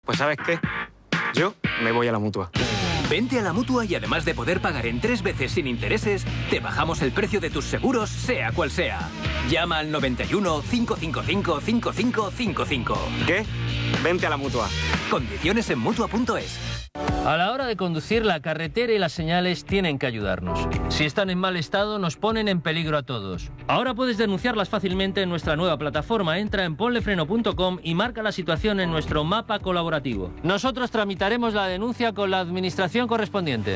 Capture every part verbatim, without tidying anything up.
Pues ¿sabes qué? Yo me voy a la Mutua. Vente a la Mutua y además de poder pagar en tres veces sin intereses, te bajamos el precio de tus seguros, sea cual sea. Llama al noventa y uno, cinco cinco cinco, cinco cinco cinco cinco. ¿Qué? Vente a la Mutua. Condiciones en Mutua punto es. A la hora de conducir, la carretera y las señales tienen que ayudarnos. Si están en mal estado, nos ponen en peligro a todos. Ahora puedes denunciarlas fácilmente en nuestra nueva plataforma. Entra en ponlefreno punto com y marca la situación en nuestro mapa colaborativo. Nosotros tramitaremos la denuncia con la administración correspondiente.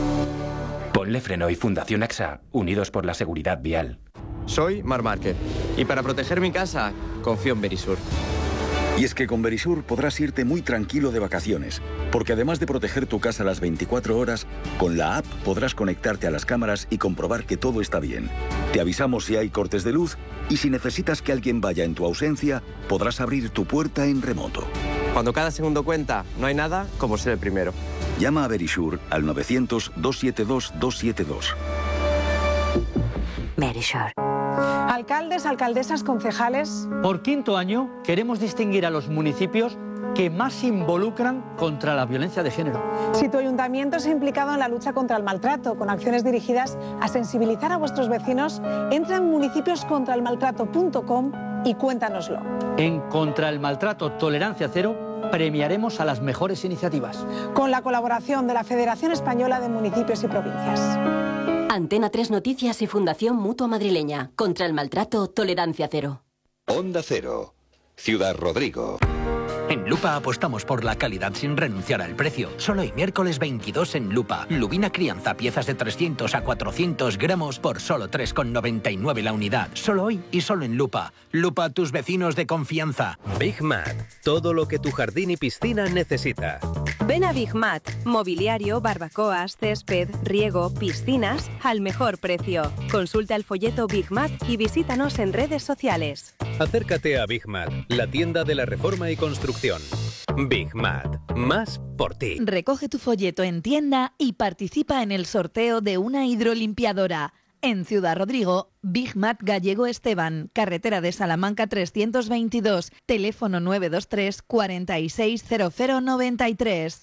Ponle Freno y Fundación AXA, unidos por la seguridad vial. Soy Mar Márquez y para proteger mi casa, confío en Verisur. Y es que con Verisur podrás irte muy tranquilo de vacaciones, porque además de proteger tu casa las veinticuatro horas, con la app podrás conectarte a las cámaras y comprobar que todo está bien. Te avisamos si hay cortes de luz y si necesitas que alguien vaya en tu ausencia, podrás abrir tu puerta en remoto. Cuando cada segundo cuenta, no hay nada como ser el primero. Llama a Verisur al novecientos, doscientos setenta y dos, doscientos setenta y dos. Verisur. Alcaldes, alcaldesas, concejales. Por quinto año queremos distinguir a los municipios que más se involucran contra la violencia de género. Si tu ayuntamiento se ha implicado en la lucha contra el maltrato, con acciones dirigidas a sensibilizar a vuestros vecinos, entra en municipios contra el maltrato punto com y cuéntanoslo. En Contra el Maltrato Tolerancia Cero premiaremos a las mejores iniciativas. Con la colaboración de la Federación Española de Municipios y Provincias. Antena tres Noticias y Fundación Mutua Madrileña. Contra el maltrato, tolerancia cero. Onda Cero. Ciudad Rodrigo. En Lupa apostamos por la calidad sin renunciar al precio. Solo hoy miércoles veintidós en Lupa. Lubina crianza, piezas de trescientos a cuatrocientos gramos por solo tres con noventa y nueve la unidad. Solo hoy y solo en Lupa. Lupa, tus vecinos de confianza. Big Mat. Todo lo que tu jardín y piscina necesita. Ven a Big Mat. Mobiliario, barbacoas, césped, riego, piscinas al mejor precio. Consulta el folleto Big Mat y visítanos en redes sociales. Acércate a Big Mat, la tienda de la reforma y construcción. Big Mat, más por ti. Recoge tu folleto en tienda y participa en el sorteo de una hidrolimpiadora. En Ciudad Rodrigo, Big Mat Gallego Esteban, carretera de Salamanca trescientos veintidós, teléfono nueve dos tres, cuarenta y seis, cero cero noventa y tres.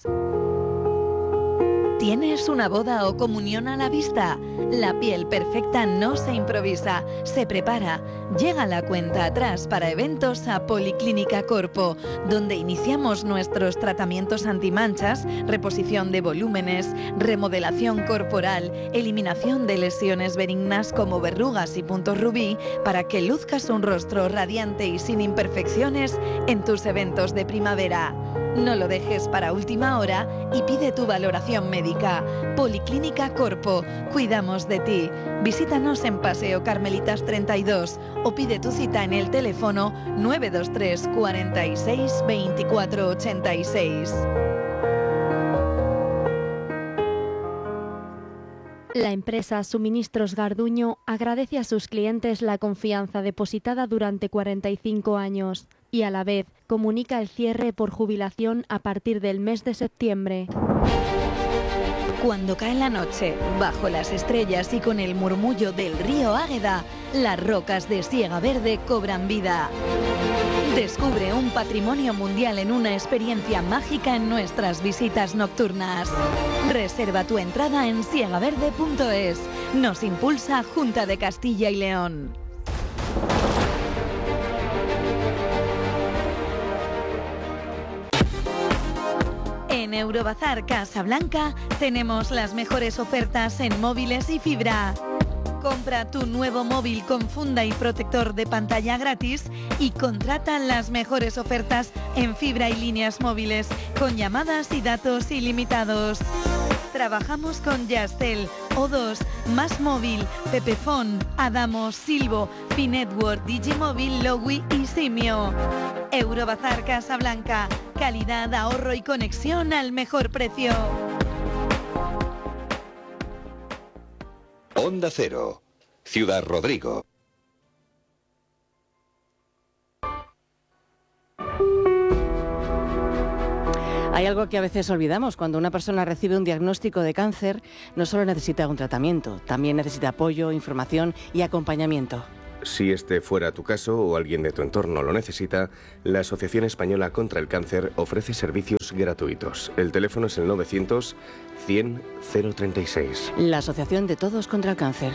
¿Tienes una boda o comunión a la vista? La piel perfecta no se improvisa, se prepara. Llega la cuenta atrás para eventos a Policlínica Corpo, donde iniciamos nuestros tratamientos antimanchas, reposición de volúmenes, remodelación corporal, eliminación de lesiones benignas como verrugas y puntos rubí, para que luzcas un rostro radiante y sin imperfecciones en tus eventos de primavera. No lo dejes para última hora y pide tu valoración médica. Policlínica Corpo, cuidamos de ti. Visítanos en Paseo Carmelitas treinta y dos o pide tu cita en el teléfono nueve dos tres, cuarenta y seis, veinticuatro ochenta y seis. La empresa Suministros Garduño agradece a sus clientes la confianza depositada durante cuarenta y cinco años y a la vez comunica el cierre por jubilación a partir del mes de septiembre. Cuando cae la noche, bajo las estrellas y con el murmullo del río Águeda, las rocas de Siega Verde cobran vida. Descubre un patrimonio mundial en una experiencia mágica en nuestras visitas nocturnas. Reserva tu entrada en siegaverde punto es. Nos impulsa Junta de Castilla y León. En Eurobazar Casablanca tenemos las mejores ofertas en móviles y fibra. Compra tu nuevo móvil con funda y protector de pantalla gratis y contrata las mejores ofertas en fibra y líneas móviles con llamadas y datos ilimitados. Trabajamos con Yastel, O dos, Más Móvil, Pepefon, Adamo, Silvo, Finetwork, Digimóvil, Lowi y Simio. Eurobazar Casablanca, calidad, ahorro y conexión al mejor precio. Onda Cero. Ciudad Rodrigo. Hay algo que a veces olvidamos. Cuando una persona recibe un diagnóstico de cáncer, no solo necesita un tratamiento, también necesita apoyo, información y acompañamiento. Si este fuera tu caso o alguien de tu entorno lo necesita, la Asociación Española contra el Cáncer ofrece servicios gratuitos. El teléfono es el novecientos cien cero treinta y seis. La Asociación de Todos contra el Cáncer.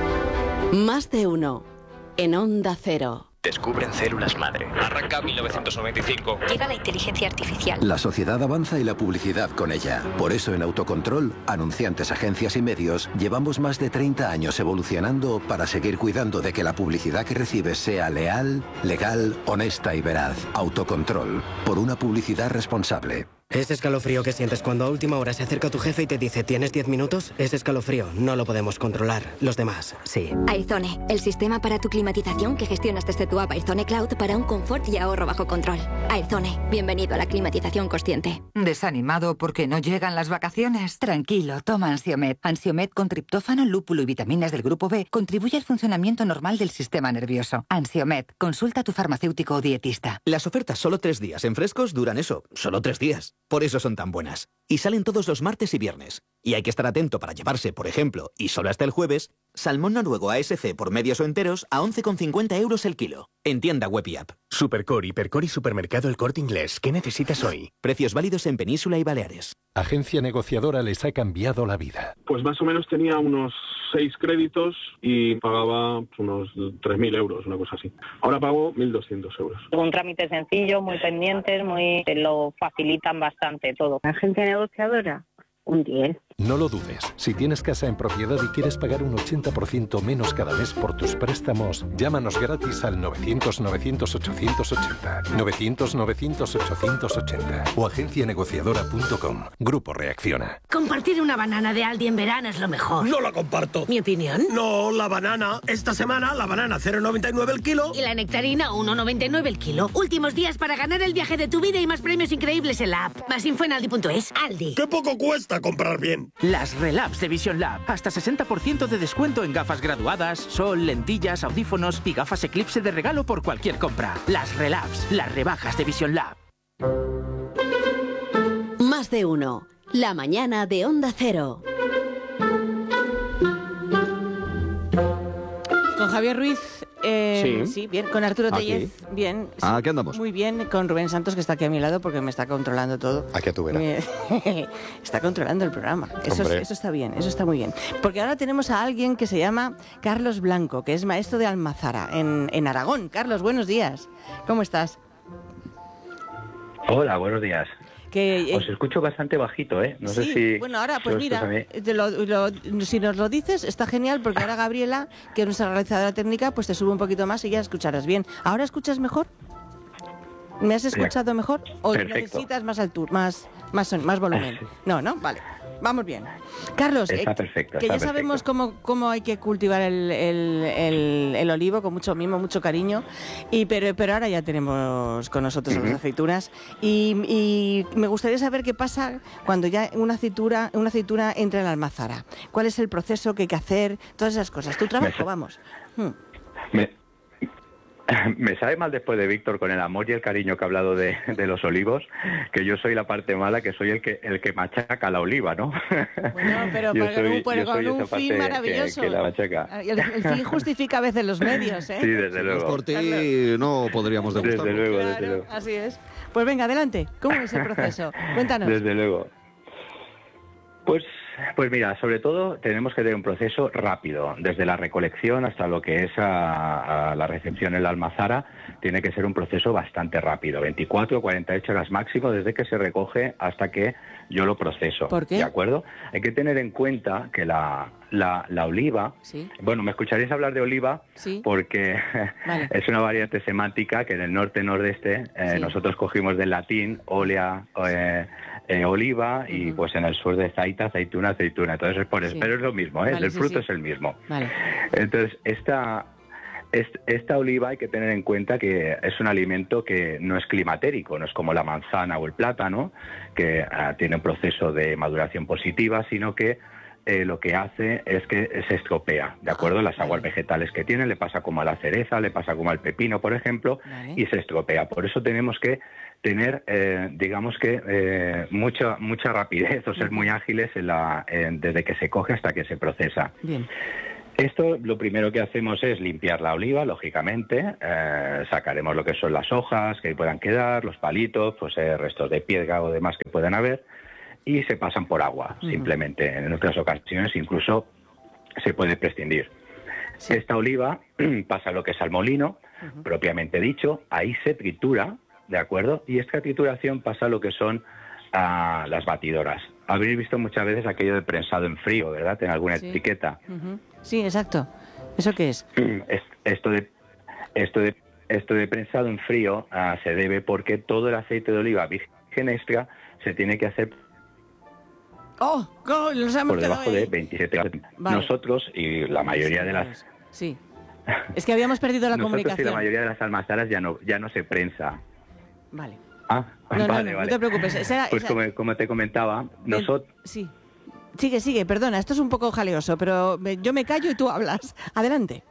Más de uno. En Onda Cero. Descubren células madre. Arranca mil novecientos noventa y cinco. Llega la inteligencia artificial. La sociedad avanza y la publicidad con ella. Por eso en Autocontrol, anunciantes, agencias y medios, llevamos más de treinta años evolucionando para seguir cuidando de que la publicidad que recibes sea leal, legal, honesta y veraz. Autocontrol. Por una publicidad responsable. Ese escalofrío que sientes cuando a última hora se acerca tu jefe y te dice ¿tienes diez minutos? Ese escalofrío no lo podemos controlar. Los demás, sí. Aizone, el sistema para tu climatización que gestionas desde tu app Aizone Cloud para un confort y ahorro bajo control. Aizone, bienvenido a la climatización consciente. ¿Desanimado porque no llegan las vacaciones? Tranquilo, toma Ansiomed. Ansiomed con triptófano, lúpulo y vitaminas del grupo B contribuye al funcionamiento normal del sistema nervioso. Ansiomed, consulta a tu farmacéutico o dietista. Las ofertas solo tres días en frescos duran eso, solo tres días. Por eso son tan buenas. Y salen todos los martes y viernes. Y hay que estar atento para llevarse, por ejemplo, y solo hasta el jueves, salmón noruego A S C por medios o enteros a once con cincuenta euros el kilo. En tienda web y app. Supercor, Hipercor y Supermercado El Corte Inglés. ¿Qué necesitas hoy? Precios válidos en Península y Baleares. Agencia negociadora les ha cambiado la vida. Pues más o menos tenía unos seis créditos y pagaba unos tres mil euros, una cosa así. Ahora pago mil doscientos euros. Un trámite sencillo, muy pendientes, muy te lo facilitan bastante todo. Agencia negociadora, un diez. No lo dudes. Si tienes casa en propiedad y quieres pagar un ochenta por ciento menos cada mes por tus préstamos, llámanos gratis al novecientos novecientos ochocientos ochenta. novecientos novecientos ochocientos ochenta o agencia negociadora punto com. Grupo Reacciona. Compartir una banana de Aldi en verano es lo mejor. No la comparto. ¿Mi opinión? No, la banana. Esta semana la banana cero coma noventa y nueve el kilo. Y la nectarina uno coma noventa y nueve el kilo. Últimos días para ganar el viaje de tu vida y más premios increíbles en la app. Más info en aldi punto es. Aldi. ¡Qué poco cuesta comprar bien! Las Relabs de Vision Lab. Hasta sesenta por ciento de descuento en gafas graduadas, sol, lentillas, audífonos y gafas Eclipse de regalo por cualquier compra. Las Relabs, las rebajas de Vision Lab. Más de uno. La mañana de Onda Cero. Con Javier Ruiz, eh, Sí. sí, bien. Con Arturo Aquí. Tellez, bien. Ah, ¿qué andamos? Muy bien. Con Rubén Santos, que está aquí a mi lado porque me está controlando todo. Aquí a tu vera. Me- está controlando el programa. Eso, es- Hombre. eso está bien, eso está muy bien. Porque ahora tenemos a alguien que se llama Carlos Blanco, que es maestro de Almazara, en, en Aragón. Carlos, buenos días. ¿Cómo estás? Hola, buenos días. Que, eh, Os escucho bastante bajito, ¿eh? No sí, sé si... bueno, ahora, pues si os escucha mira, a mí. te lo- lo- si nos lo dices, está genial, porque ahora Gabriela, que es nuestra realizadora técnica, pues te sube un poquito más y ya escucharás bien. ¿Ahora escuchas mejor? ¿Me has escuchado mejor? ¿O Perfecto. necesitas más altura, más, más, son- más volumen? No, no, vale. Vamos bien. Carlos, Está eh, perfecto, que está ya sabemos cómo, cómo hay que cultivar el, el- el- el olivo con mucho mimo, mucho cariño, y pero, pero ahora ya tenemos con nosotros las aceitunas y, y me gustaría saber qué pasa cuando ya una aceituna, una aceituna entra en la almazara. ¿Cuál es el proceso que hay que hacer? Todas esas cosas. Tu trabajo, vamos. Hmm. Me, me sabe mal después de Víctor con el amor y el cariño que ha hablado de, de los olivos, que yo soy la parte mala, que soy el que el que machaca la oliva, ¿no? Bueno, pero Yo para- soy- pero yo con soy un esa fin parte que- maravilloso. que la machaca. El, el fin justifica a veces los medios, ¿eh? Sí, desde luego. Por ti no podríamos degustarlo. Desde luego, desde Claro, luego. así es. Pues venga, adelante. ¿Cómo es el proceso? Cuéntanos. Desde luego. Pues, pues mira, sobre todo tenemos que tener un proceso rápido, desde la recolección hasta lo que es a, a la recepción en la almazara, tiene que ser un proceso bastante rápido, veinticuatro o cuarenta horas máximo desde que se recoge hasta que yo lo proceso. ¿Por qué? ¿De acuerdo? Hay que tener en cuenta que la, la, la oliva, Sí. bueno, me escucharéis hablar de oliva Sí. porque Vale. es una variante semántica que en el norte-nordeste eh, Sí. nosotros cogimos del latín olea, eh, eh, oliva y pues en el sur de zaita, aceituna, aceituna. Entonces es por eso, Sí. pero es lo mismo, ¿eh? Vale, el sí, fruto sí. es el mismo. Vale. Entonces esta, est- esta oliva hay que tener en cuenta que es un alimento que no es climatérico, no es como la manzana o el plátano, que ah, tiene un proceso de maduración positiva, sino que eh, lo que hace es que se estropea, ¿de acuerdo? Las aguas vegetales que tiene, le pasa como a la cereza, le pasa como al pepino, por ejemplo, Vale. y se estropea. Por eso tenemos que tener, eh, digamos que, eh, mucha mucha rapidez o ser muy ágiles en la, en- desde que se coge hasta que se procesa. Bien. Esto lo primero que hacemos es limpiar la oliva, lógicamente, eh, sacaremos lo que son las hojas que puedan quedar, los palitos, pues eh, restos de piedra o demás que puedan haber, y se pasan por agua, uh-huh. simplemente. En otras ocasiones incluso se puede prescindir. Sí. Esta oliva pasa lo que es al molino, uh-huh. propiamente dicho, ahí se tritura, ¿de acuerdo? Y esta trituración pasa lo que son a las batidoras. Habréis visto muchas veces aquello de prensado en frío, ¿verdad? En alguna sí. etiqueta. Uh-huh. Sí, exacto. ¿Eso qué es? Esto de, esto de, esto de prensado en frío uh, se debe porque todo el aceite de oliva virgen extra se tiene que hacer oh, oh, por debajo de veintisiete grados. Vale. Nosotros y la mayoría sí, de las... Sí. Es que habíamos perdido la Nosotros comunicación. Y la mayoría de las almazaras ya no, ya no se prensa. Vale. Ah, no, vale, no, no, vale. no te preocupes. Esa, pues esa... Como, como te comentaba, nosotros... Sí. Sigue, sigue, perdona, esto es un poco jaleoso, pero yo me callo y tú hablas. Adelante.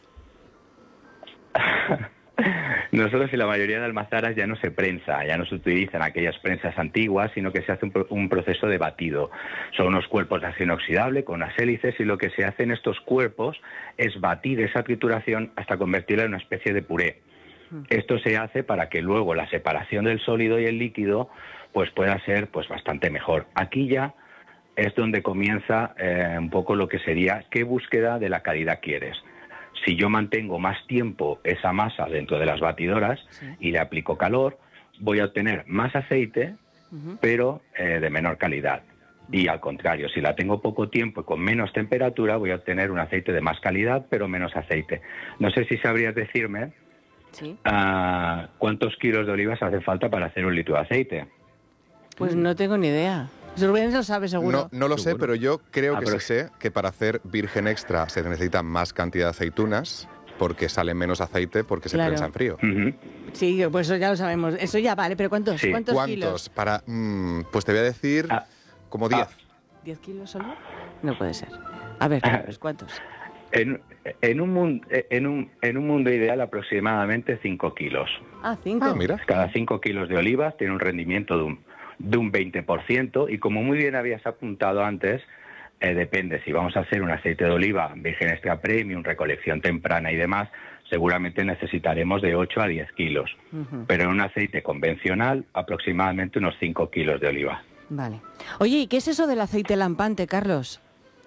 Nosotros y la mayoría de almazaras ya no se prensa, ya no se utilizan aquellas prensas antiguas, sino que se hace un, un proceso de batido. Son unos cuerpos de acero inoxidable con unas hélices y lo que se hace en estos cuerpos es batir esa trituración hasta convertirla en una especie de puré. Esto se hace para que luego la separación del sólido y el líquido pues pueda ser pues bastante mejor. Aquí ya es donde comienza eh, un poco lo que sería qué búsqueda de la calidad quieres. Si yo mantengo más tiempo esa masa dentro de las batidoras sí. y le aplico calor, voy a obtener más aceite, uh-huh. pero eh, de menor calidad. Y al contrario, si la tengo poco tiempo y con menos temperatura, voy a obtener un aceite de más calidad, pero menos aceite. No sé si sabrías decirme sí. uh, cuántos kilos de olivas hace falta para hacer un litro de aceite. Pues no tengo ni idea. Rubén lo sabe seguro. No, no lo ¿Seguro? sé, pero yo creo ah, que pero... sí sé que para hacer virgen extra se necesita más cantidad de aceitunas porque sale menos aceite porque se claro. prensa en frío. Uh-huh. Sí, pues eso ya lo sabemos. Eso ya vale, pero ¿cuántos, sí. ¿cuántos, ¿Cuántos kilos? Para, mmm, pues te voy a decir ah. como diez. Ah. ¿diez kilos solo? No puede ser. A ver, Carlos, ¿cuántos? En, en, un mundo, en, un, en un mundo ideal aproximadamente cinco kilos. Ah, cinco. Ah, mira. Cada cinco kilos de olivas tiene un rendimiento de un... de un veinte por ciento y como muy bien habías apuntado antes, eh, depende si vamos a hacer un aceite de oliva virgen extra premium, recolección temprana y demás, seguramente necesitaremos de ocho a diez kilos, uh-huh. pero en un aceite convencional aproximadamente unos cinco kilos de oliva. Vale. Oye, ¿y qué es eso del aceite lampante, Carlos?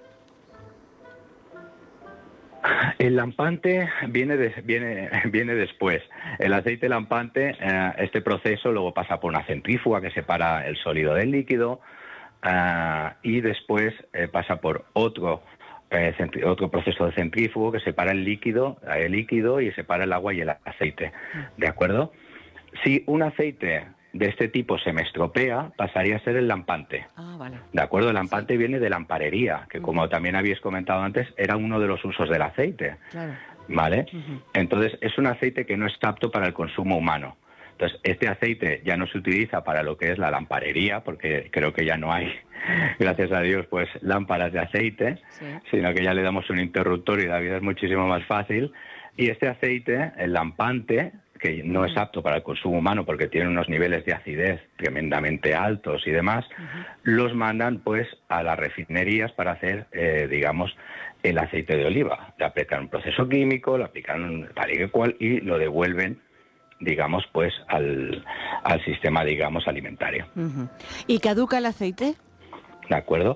El lampante viene, de, viene, viene después. El aceite lampante, eh, este proceso luego pasa por una centrífuga que separa el sólido del líquido eh, y después eh, pasa por otro, eh, centri- otro proceso de centrífugo que separa el líquido, el líquido y separa el agua y el aceite. ¿De acuerdo? Si un aceite de este tipo se me estropea, pasaría a ser el lampante. Ah, vale. ¿De acuerdo? El lampante sí. viene de lamparería, que uh-huh. como también habéis comentado antes, era uno de los usos del aceite. Claro. ¿Vale? Uh-huh. Entonces, es un aceite que no está apto para el consumo humano. Entonces, este aceite ya no se utiliza para lo que es la lamparería, porque creo que ya no hay, gracias a Dios, pues lámparas de aceite, sí. sino que ya le damos un interruptor y la vida es muchísimo más fácil. Y este aceite, el lampante, que no es apto para el consumo humano porque tiene unos niveles de acidez tremendamente altos y demás, uh-huh. los mandan pues a las refinerías para hacer, eh, digamos, el aceite de oliva. Le aplican un proceso químico, lo aplican tal y cual y lo devuelven, digamos, pues al, al sistema, digamos, alimentario. Uh-huh. ¿Y caduca el aceite? ¿De acuerdo?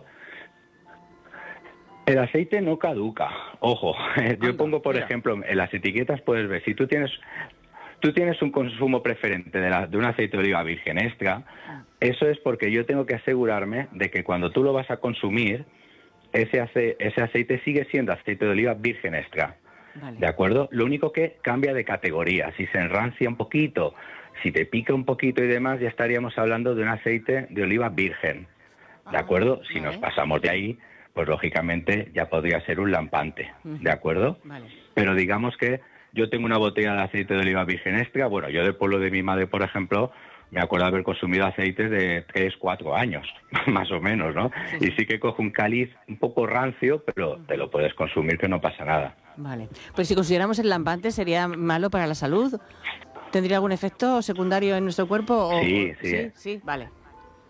El aceite no caduca. Ojo, yo Anda, pongo, por mira. ejemplo, en las etiquetas puedes ver, si tú tienes... Tú tienes un consumo preferente de, la, de un aceite de oliva virgen extra, eso es porque yo tengo que asegurarme de que cuando tú lo vas a consumir, ese, ace, ese aceite sigue siendo aceite de oliva virgen extra. Vale. ¿De acuerdo? Lo único que cambia de categoría. Si se enrancia un poquito, si te pica un poquito y demás, ya estaríamos hablando de un aceite de oliva virgen. ¿De acuerdo? Ah, si vale. nos pasamos de ahí, pues lógicamente ya podría ser un lampante. ¿De acuerdo? Vale. Pero digamos que yo tengo una botella de aceite de oliva virgen extra. Bueno, yo del pueblo de mi madre, por ejemplo, me acuerdo de haber consumido aceites de tres, cuatro años, más o menos, ¿no? Sí. Y sí que coge un cáliz un poco rancio, pero te lo puedes consumir que no pasa nada. Vale. Pues si consideramos el lampante, ¿sería malo para la salud? ¿Tendría algún efecto secundario en nuestro cuerpo? O... Sí, sí. Sí, sí, vale.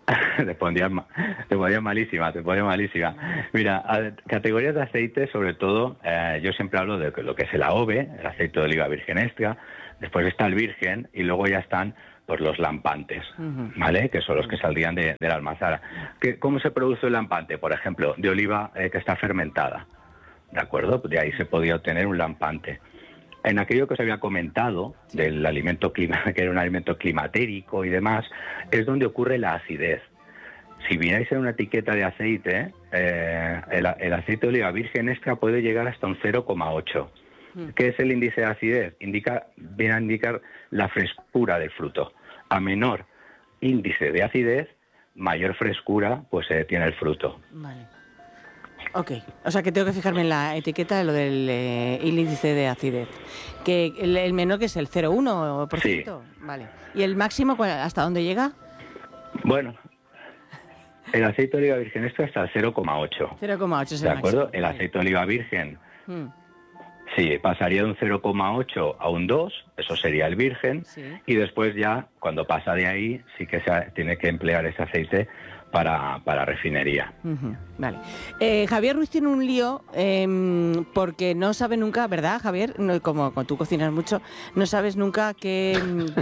te pondrías ma- te pondrías malísima, te pondrías malísima. Mira, a- categorías de aceite, sobre todo, eh, yo siempre hablo de lo que es el A O V E, el aceite de oliva virgen extra, después está el virgen y luego ya están pues los lampantes, ¿vale? Que son los que saldrían de, de la almazara. ¿Qué, ¿Cómo se produce el lampante? Por ejemplo, de oliva eh, que está fermentada, ¿de acuerdo? De ahí se podía obtener un lampante. En aquello que os había comentado, del alimento clima, que era un alimento climatérico y demás, es donde ocurre la acidez. Si miráis en una etiqueta de aceite, eh, el, el aceite de oliva virgen extra puede llegar hasta un cero coma ocho. ¿Qué es el índice de acidez? Indica, viene a indicar la frescura del fruto. A menor índice de acidez, mayor frescura pues eh, tiene el fruto. Vale. Ok, o sea que tengo que fijarme en la etiqueta de lo del eh, índice de acidez. Que el, el menor que es el cero coma uno por ciento. Sí. Vale. ¿Y el máximo cuál- hasta dónde llega? Bueno, el aceite de oliva virgen extra está al cero coma ocho. cero coma ocho es el ¿De acuerdo? máximo. El aceite de oliva virgen, Mm. sí, pasaría de un cero coma ocho a un dos, eso sería el virgen, Sí. y después ya, cuando pasa de ahí, sí que se ha- tiene que emplear ese aceite para, para refinería. Ujú, vale. Eh, Javier Ruiz tiene un lío eh, porque no sabe nunca, ¿verdad, Javier? No, como, como tú cocinas mucho, no sabes nunca qué...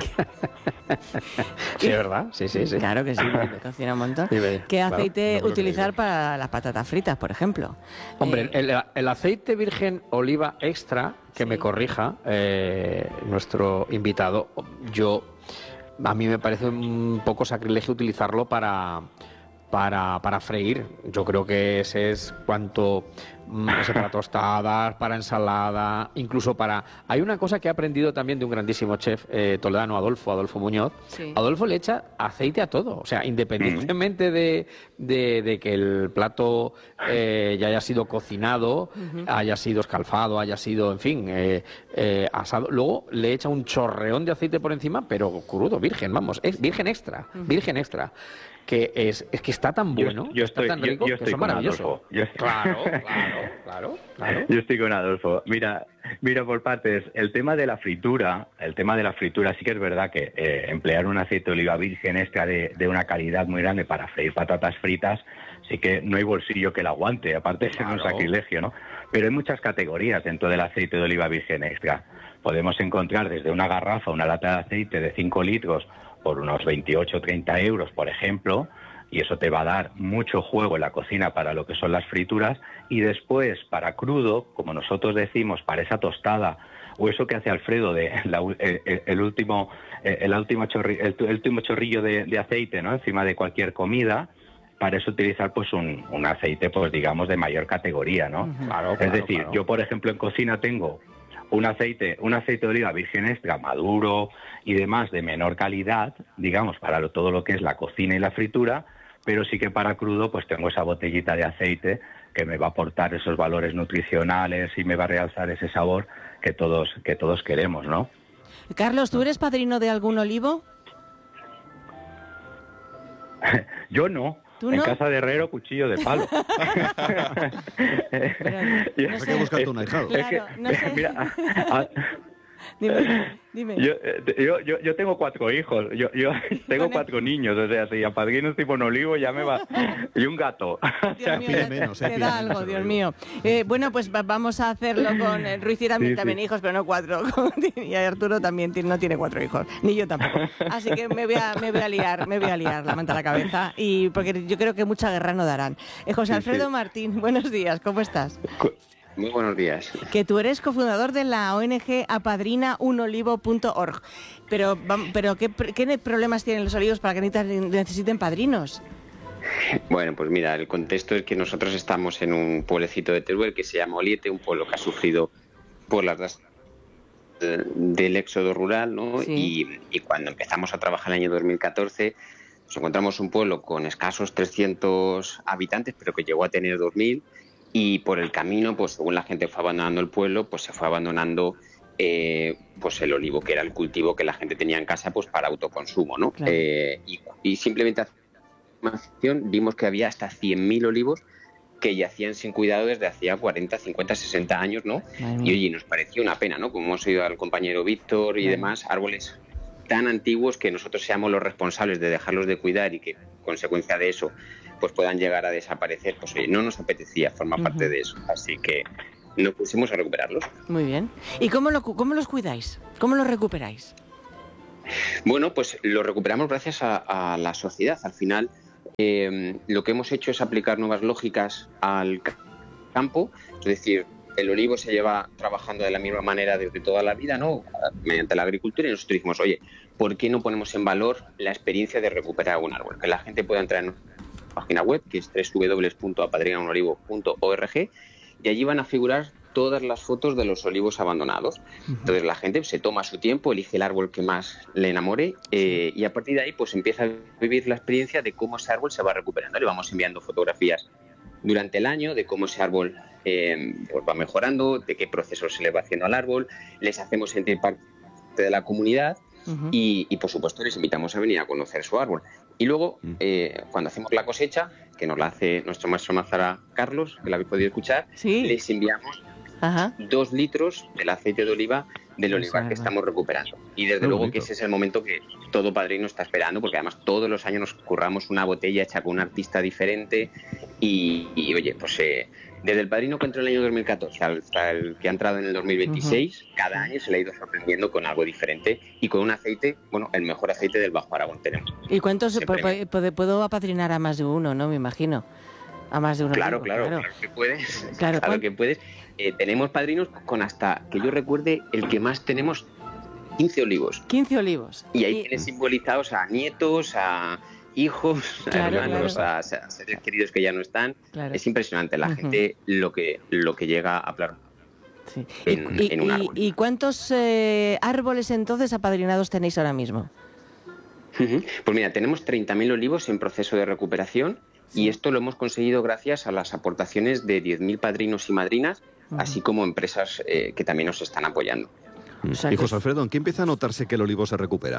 Sí, es verdad. Sí, sí, sí. Claro que sí, porque cocina un montón. Dime, ¿Qué claro, aceite no me lo utilizar para las patatas fritas, por ejemplo? Hombre, Eh, el, el aceite virgen oliva extra, que me corrija eh, nuestro invitado, yo a mí me parece un poco sacrilegio utilizarlo para para, para freír. Yo creo que ese es cuanto mm, ese para tostadas, para ensalada, incluso para... Hay una cosa que he aprendido también de un grandísimo chef eh, toledano, Adolfo, Adolfo Muñoz. Sí. Adolfo le echa aceite a todo, o sea, independientemente de, de, de que el plato eh, ya haya sido cocinado, Ujú. haya sido escalfado, haya sido, en fin, eh, eh, asado, luego le echa un chorreón de aceite por encima, pero crudo, virgen, vamos, es virgen extra, Ujú. virgen extra. Que es, es que está tan Yo- bueno, yo está estoy- tan yo- rico, yo que estoy son con maravillosos. Adolfo. Yo estoy- Claro, claro, claro, claro. Yo estoy con Adolfo. Mira, mira por partes. El tema de la fritura, el tema de la fritura, sí que es verdad que eh, emplear un aceite de oliva virgen extra de, de una calidad muy grande para freír patatas fritas, sí que no hay bolsillo que la aguante, aparte de ser un Claro. sacrilegio, ¿no? Pero hay muchas categorías dentro del aceite de oliva virgen extra. Podemos encontrar desde una garrafa, una lata de aceite de cinco litros por unos veintiocho o treinta euros, por ejemplo, y eso te va a dar mucho juego en la cocina para lo que son las frituras, y después para crudo, como nosotros decimos, para esa tostada o eso que hace Alfredo de la u- el, el- el último eh, el último chorri- el, tu- el último chorrillo de, de aceite, ¿no? Encima de cualquier comida, para eso utilizar pues un, un aceite pues digamos de mayor categoría, ¿no? Claro, es claro, decir, claro. yo por ejemplo en cocina tengo un aceite, un aceite de oliva virgen extra maduro y demás de menor calidad, digamos, para lo- todo lo que es la cocina y la fritura, pero sí que para crudo pues tengo esa botellita de aceite que me va a aportar esos valores nutricionales y me va a realzar ese sabor que todos que todos queremos, ¿no? Carlos, ¿tú eres padrino de algún olivo? Yo no. ¿Tú En no? casa de herrero, cuchillo de palo. no sé. buscarte un ahijado. Claro, no sé. Mira, a- Dime, dime. Yo, eh, yo, yo, yo tengo cuatro hijos, yo, yo tengo cuatro niños, o sea, si a padrinos tipo un olivo ya me va... Y un gato. Dios mío, ya te da algo, Dios mío. Eh, bueno, pues va- vamos a hacerlo con eh, Ruiz y también, Sí, sí. también hijos, pero no cuatro. Y Arturo también tiene- no tiene cuatro hijos, ni yo tampoco. Así que me voy a, me voy a liar, me voy a liar la manta a la cabeza, y porque yo creo que mucha guerra no darán. Eh, José Sí, Alfredo sí. Martín, buenos días, ¿cómo estás? Muy buenos días. Que tú eres cofundador de la O N G apadrina un olivo punto org. Pero, vam- pero ¿qué, pr- ¿qué problemas tienen los olivos para que necesitan- necesiten padrinos? Bueno, pues mira, el contexto es que nosotros estamos en un pueblecito de Teruel que se llama Oliete, un pueblo que ha sufrido por las ras- de- del éxodo rural, ¿no? Sí. Y, y cuando empezamos a trabajar el año dos mil catorce, nos encontramos un pueblo con escasos trescientos habitantes, pero que llegó a tener dos mil, y por el camino, pues según la gente fue abandonando el pueblo, pues se fue abandonando eh, pues el olivo, que era el cultivo que la gente tenía en casa pues para autoconsumo, ¿no? Claro. Eh, y, y simplemente hace información vimos que había hasta cien mil olivos que yacían sin cuidado desde hacía cuarenta, cincuenta, sesenta años, ¿no? Madre mía. Y oye, nos pareció una pena, ¿no? Como hemos oído al compañero Víctor y Claro. demás, árboles tan antiguos que nosotros seamos los responsables de dejarlos de cuidar y que consecuencia de eso pues puedan llegar a desaparecer, pues oye, no nos apetecía formar uh-huh. parte de eso, así que nos pusimos a recuperarlos. Muy bien. ¿Y cómo, lo, cómo los cuidáis? ¿Cómo los recuperáis? Bueno, pues lo recuperamos gracias a, a la sociedad. Al final, eh, lo que hemos hecho es aplicar nuevas lógicas al campo, es decir, el olivo se lleva trabajando de la misma manera desde toda la vida, ¿no? Mediante la agricultura, y nosotros dijimos, oye, ¿por qué no ponemos en valor la experiencia de recuperar un árbol? Que la gente pueda entrar en nuestra página web, que es doble u doble u doble u punto apadrina un olivo punto org, y allí van a figurar todas las fotos de los olivos abandonados. Uh-huh. Entonces la gente se toma su tiempo, elige el árbol que más le enamore, eh, y a partir de ahí pues empieza a vivir la experiencia de cómo ese árbol se va recuperando. Le vamos enviando fotografías durante el año de cómo ese árbol eh, pues va mejorando, de qué proceso se le va haciendo al árbol, les hacemos sentir parte de la comunidad. Uh-huh. y, y por supuesto les invitamos a venir a conocer su árbol. Y luego, eh, cuando hacemos la cosecha, que nos la hace nuestro maestro Mazara Carlos, que lo habéis podido escuchar, ¿sí? Les enviamos Ajá. dos litros del aceite de oliva del olivar que estamos recuperando. Y desde Muy luego bonito. Que ese es el momento que todo padrino está esperando, porque además todos los años nos curramos una botella hecha con un artista diferente y, y oye, pues eh, desde el padrino que entró en el año dos mil catorce hasta el que ha entrado en el dos mil veintiséis, uh-huh. cada año se le ha ido sorprendiendo con algo diferente y con un aceite, bueno, el mejor aceite del Bajo Aragón tenemos. ¿Y cuántos puedo, puedo apadrinar a más de uno, no? Me imagino. A más de uno. Claro, claro, claro, claro que puedes. Claro, claro que puedes. Eh, tenemos padrinos con hasta, que yo recuerde, el que más tenemos, quince olivos. quince olivos. Y ahí y... tienes simbolizados a nietos, a hijos, claro, a hermanos, claro. a, a seres queridos que ya no están. Claro. Es impresionante la uh-huh. gente lo que, lo que llega a hablar. Sí. En, y, en un árbol. ¿Y cuántos eh, árboles entonces apadrinados tenéis ahora mismo? Uh-huh. Pues mira, tenemos treinta mil olivos en proceso de recuperación. Sí. Y esto lo hemos conseguido gracias a las aportaciones de diez mil padrinos y madrinas, uh-huh. así como empresas eh, que también nos están apoyando. O sea, y José Alfredo, ¿en qué empieza a notarse que el olivo se recupera?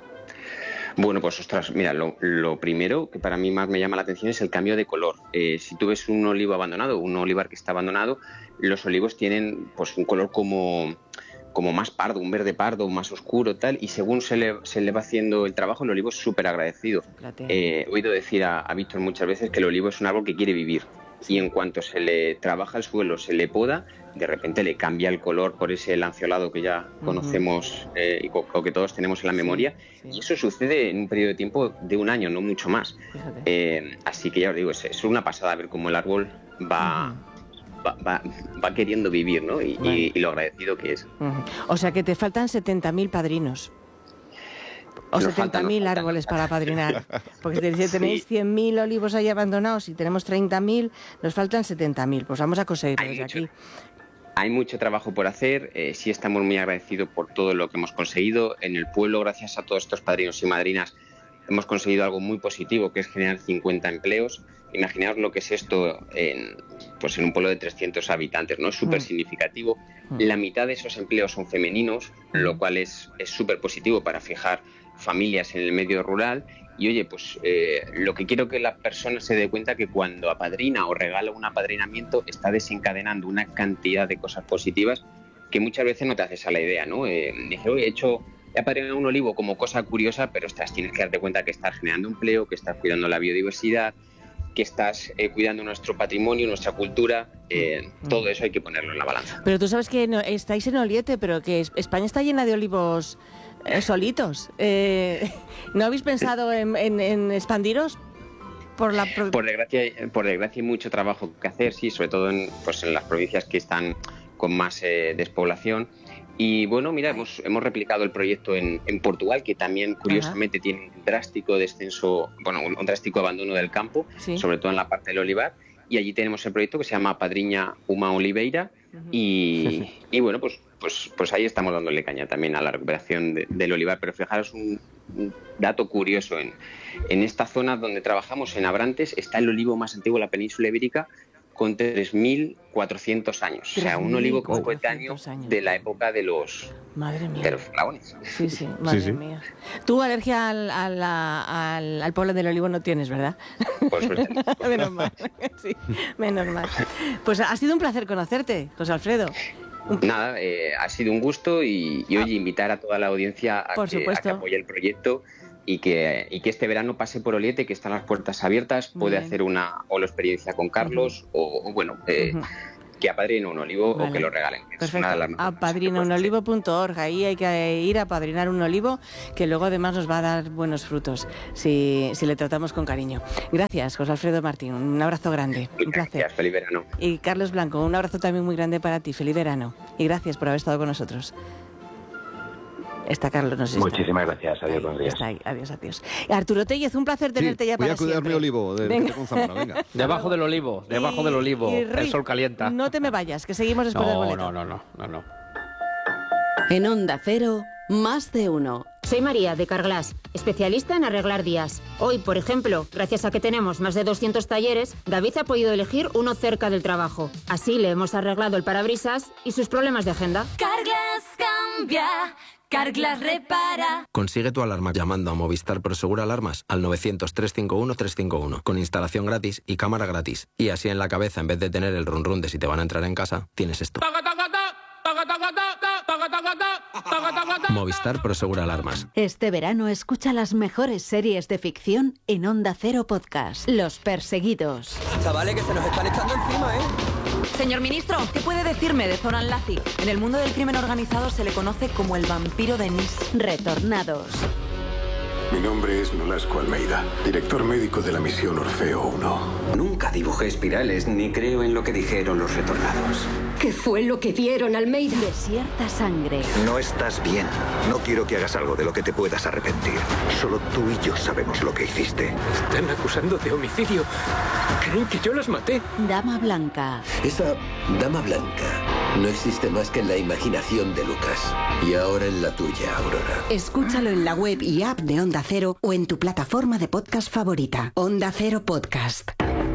Bueno, pues ostras, mira, lo, lo primero que para mí más me llama la atención es el cambio de color. Eh, si tú ves un olivo abandonado, un olivar que está abandonado, los olivos tienen pues un color como... como más pardo, un verde pardo, más oscuro, tal, y según se le, se le va haciendo el trabajo, el olivo es súper agradecido. Eh, he oído decir a, a Víctor muchas veces que el olivo es un árbol que quiere vivir, y en cuanto se le trabaja el suelo, se le poda, de repente le cambia el color por ese lanceolado que ya conocemos uh-huh. eh, y o que todos tenemos en la memoria, sí, sí. y eso sucede en un periodo de tiempo de un año, no mucho más. Eh, así que ya os digo, es, es una pasada ver cómo el árbol va... Uh-huh. Va, va, va queriendo vivir, ¿no? Y, vale. y, y lo agradecido que es. Uh-huh. O sea que te faltan setenta mil padrinos. O setenta mil árboles para padrinar. Porque si tenéis sí. cien mil olivos ahí abandonados y tenemos treinta mil, nos faltan setenta mil. Pues vamos a conseguirlo desde mucho, aquí. Hay mucho trabajo por hacer. Eh, sí estamos muy agradecidos por todo lo que hemos conseguido. En el pueblo, gracias a todos estos padrinos y madrinas, hemos conseguido algo muy positivo, que es generar cincuenta empleos. Imaginaos lo que es esto en, pues en un pueblo de trescientos habitantes, ¿no? Es súper significativo. La mitad de esos empleos son femeninos, lo cual es súper positivo para fijar familias en el medio rural. Y oye, pues eh, lo que quiero que la persona se dé cuenta que cuando apadrina o regala un apadrinamiento está desencadenando una cantidad de cosas positivas que muchas veces no te haces a la idea, ¿no? Eh, dije, oye, he hecho... He apadrinado un olivo como cosa curiosa, pero estás, tienes que darte cuenta que estás generando empleo, que estás cuidando la biodiversidad, que estás eh, cuidando nuestro patrimonio, nuestra cultura, eh, mm. todo eso hay que ponerlo en la balanza. Pero tú sabes que no, estáis en Oliete, pero que España está llena de olivos eh, solitos. Eh, ¿No habéis pensado en, en, en expandiros? Por, la pro... por, desgracia, por desgracia hay mucho trabajo que hacer, sí, sobre todo en, pues en las provincias que están con más eh, despoblación. Y bueno, mira, hemos, hemos replicado el proyecto en, en Portugal, que también curiosamente Ajá. tiene un drástico descenso, bueno, un, un drástico abandono del campo, sí. sobre todo en la parte del olivar. Y allí tenemos el proyecto que se llama Padriña Uma Oliveira. Uh-huh. y, y bueno, pues, pues, pues ahí estamos dándole caña también a la recuperación de, del olivar. Pero fijaros un, un dato curioso, en, en esta zona donde trabajamos, en Abrantes, está el olivo más antiguo de la península ibérica, con tres mil cuatrocientos años. O sea, un olivo coetáneo de la época de los, madre mía. de los faraones. Sí, sí, madre sí, sí. mía. Tú alergia al, al, al, al polen del olivo no tienes, ¿verdad? Por suerte. Menos mal. Sí, menos mal. Pues ha sido un placer conocerte, José Alfredo. Nada, eh, ha sido un gusto y, y oye, invitar a toda la audiencia a, que, a que apoye el proyecto, y que, y que este verano pase por Oliete, que están las puertas abiertas, Muy puede bien. hacer una o la experiencia con Carlos o, o, bueno, eh, Ujú. que apadrine un olivo Vale. o que lo regalen. Es Perfecto. una de las mejores apadrina un olivo punto org. Ahí hay que ir a apadrinar un olivo que luego además nos va a dar buenos frutos si, si le tratamos con cariño. Gracias, José Alfredo Martín. Un abrazo grande. Un placer. Gracias, feliz verano. Y Carlos Blanco, un abrazo también muy grande para ti. Feliz verano. Y gracias por haber estado con nosotros. Está Carlos, no sé si está. Muchísimas gracias. Adiós, buenos días. Está ahí. Adiós, adiós. Arturo Tellez, un placer tenerte ya voy para a cuidar siempre. mi olivo de Venga. con Zamora, venga. Debajo del olivo, debajo del olivo, y el Rey, sol calienta. No te me vayas, que seguimos después del No, boleto. no, no, no, no, no. En Onda Cero, más de uno. Soy María, de Carglass, especialista en arreglar días. Hoy, por ejemplo, gracias a que tenemos más de doscientos talleres, David ha podido elegir uno cerca del trabajo. Así le hemos arreglado el parabrisas y sus problemas de agenda. Carglass cambia, Carglass repara. Consigue tu alarma llamando a Movistar Prosegura Alarmas al novecientos, trescientos cincuenta y uno, trescientos cincuenta y uno, con instalación gratis y cámara gratis. Y así en la cabeza, en vez de tener el run run de si te van a entrar en casa, tienes esto. Movistar Prosegura Alarmas. Este verano escucha las mejores series de ficción en Onda Cero Podcast. Los Perseguidos. Chavales, que se nos están echando encima, ¿eh? Señor ministro, ¿qué puede decirme de Zoran Lazic? En el mundo del crimen organizado se le conoce como el vampiro de Nis. Retornados. Mi nombre es Nolasco Almeida, director médico de la misión Orfeo uno. Nunca dibujé espirales ni creo en lo que dijeron los retornados. ¿Qué fue lo que vieron, Almeida? Desierta sangre. No estás bien. No quiero que hagas algo de lo que te puedas arrepentir. Solo tú y yo sabemos lo que hiciste. Están acusando de homicidio. Creen que yo las maté. Dama Blanca. Esa dama blanca no existe más que en la imaginación de Lucas. Y ahora en la tuya, Aurora. Escúchalo en la web y app de Onda Cero o en tu plataforma de podcast favorita. Onda Cero Podcast.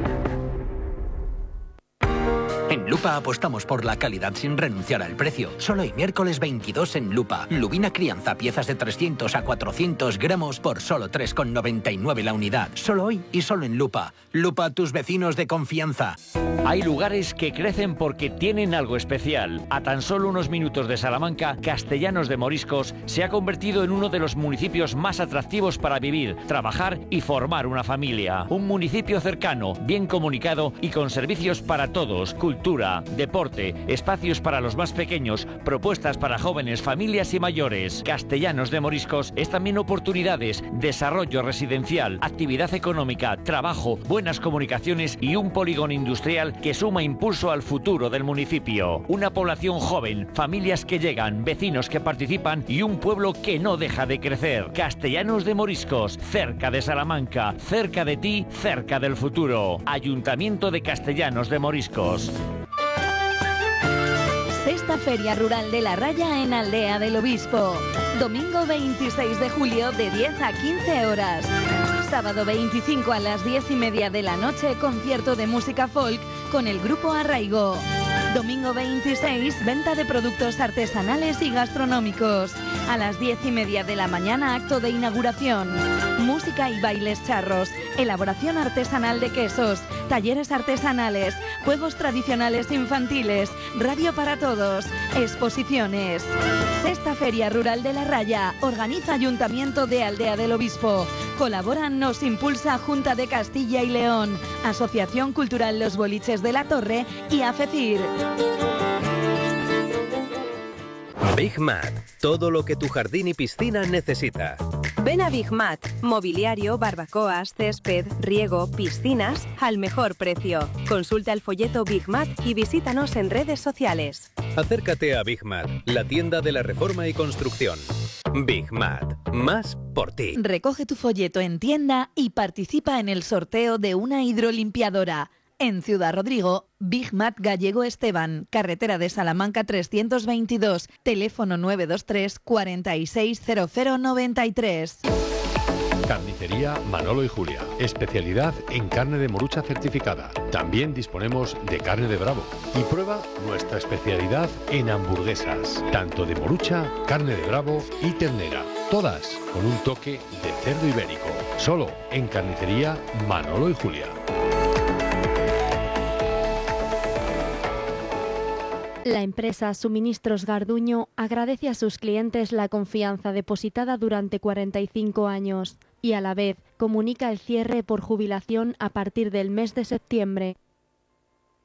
En Lupa apostamos por la calidad sin renunciar al precio. Solo hoy miércoles veintidós en Lupa. Lubina crianza, piezas de trescientos a cuatrocientos gramos por solo tres con noventa y nueve la unidad. Solo hoy y solo en Lupa. Lupa, tus vecinos de confianza. Hay lugares que crecen porque tienen algo especial. A tan solo unos minutos de Salamanca, Castellanos de Moriscos se ha convertido en uno de los municipios más atractivos para vivir, trabajar y formar una familia. Un municipio cercano, bien comunicado y con servicios para todos, cultura, deporte, espacios para los más pequeños, propuestas para jóvenes, familias y mayores. Castellanos de Moriscos es también oportunidades, desarrollo residencial, actividad económica, trabajo, buenas comunicaciones y un polígono industrial que suma impulso al futuro del municipio. Una población joven, familias que llegan, vecinos que participan y un pueblo que no deja de crecer. Castellanos de Moriscos, cerca de Salamanca, cerca de ti, cerca del futuro. Ayuntamiento de Castellanos de Moriscos. Sexta Feria Rural de la Raya en Aldea del Obispo. Domingo veintiséis de julio de diez a quince horas. Sábado veinticinco a las diez y media de la noche, concierto de música folk con el grupo Arraigo. Domingo veintiséis, venta de productos artesanales y gastronómicos. A las diez y media de la mañana, acto de inauguración. Música y bailes charros, elaboración artesanal de quesos, talleres artesanales, juegos tradicionales infantiles, radio para todos, exposiciones. Sexta Feria Rural de la Raya, organiza Ayuntamiento de Aldea del Obispo. Colaboran Nos Impulsa Junta de Castilla y León, Asociación Cultural Los Boliches de la Torre y AFECIR. Big Mat, todo lo que tu jardín y piscina necesita. Ven a Big Mat, mobiliario, barbacoas, césped, riego, piscinas, al mejor precio. Consulta el folleto Big Mat y visítanos en redes sociales. Acércate a Big Mat, la tienda de la reforma y construcción. Big Mat, más por ti. Recoge tu folleto en tienda y participa en el sorteo de una hidrolimpiadora. En Ciudad Rodrigo, Big Mat Gallego Esteban, carretera de Salamanca trescientos veintidós, teléfono nueve dos tres, cuarenta y seis, cero cero noventa y tres. Carnicería Manolo y Julia, especialidad en carne de morucha certificada. También disponemos de carne de bravo. Y prueba nuestra especialidad en hamburguesas, tanto de morucha, carne de bravo y ternera. Todas con un toque de cerdo ibérico. Solo en Carnicería Manolo y Julia. La La empresa Suministros Garduño agradece a sus clientes la confianza depositada durante cuarenta y cinco años y a la vez comunica el cierre por jubilación a partir del mes de septiembre.